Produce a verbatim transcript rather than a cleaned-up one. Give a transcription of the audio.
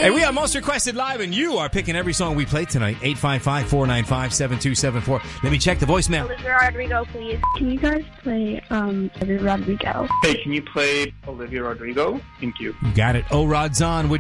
Hey, we are Most Requested Live, and you are picking every song we play tonight. eight five five, four nine five, seven two seven four. Let me check the voicemail. Olivia Rodrigo, please. Can you guys play um, Olivia Rodrigo? Hey, can you play Olivia Rodrigo? Thank you. You got it. O-Rod's on with